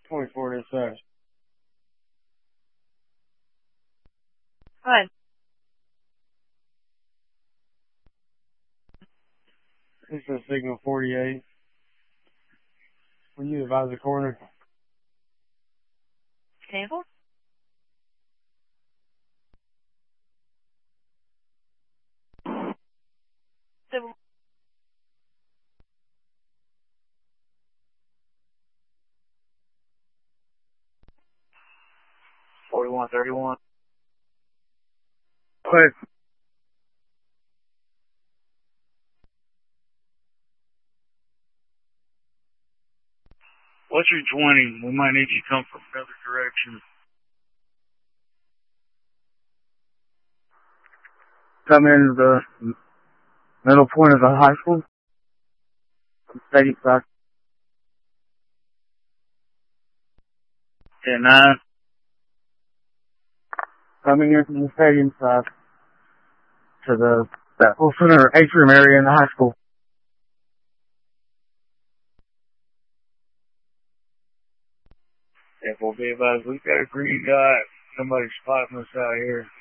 24 dispatch. Hi. This is signal 48. Will you advise the coroner? Table? The 4131. Quick. What's your 20? We might need you to come from another direction. Come into the middle point of the high school. Stadium side. 10-9. Coming in from the stadium side to that full center atrium area in the high school. If we'll be advised, we've got a green dot. Somebody's spotting us out here.